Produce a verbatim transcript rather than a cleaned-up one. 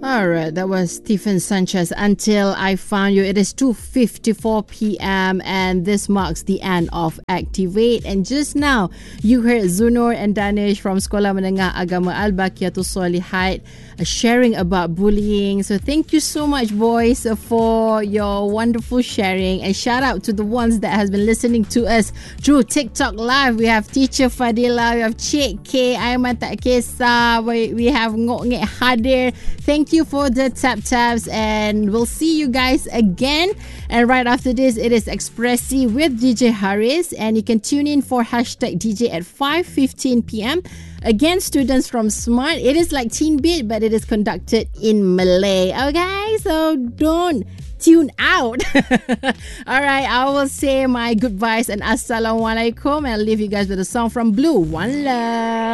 All right, that was Stephen Sanchez. Until I Found You. It is two fifty-four p.m. and this marks the end of Activate. And just now, you heard Zunur and Danish from Sekolah Menengah Agama Al-Baqiyatus Solihat sharing about bullying. So thank you so much, boys, for your wonderful sharing. And shout out to the ones that has been listening to us through TikTok Live. We have Teacher Fadila, we have Cik K, Aiman Tak Kesah, we, we have Ngok Ngek Hadir. Thank you for the tap taps, and we'll see you guys again. And right after this, it is Expressi with D J Haris, and you can tune in for hashtag D J at five fifteen p.m. Again, students from Smart. It is like Teen Beat, but it is conducted in Malay. Okay, so don't tune out. All right, I will say my goodbyes and assalamualaikum, and I'll leave you guys with a song from Blue, One Love.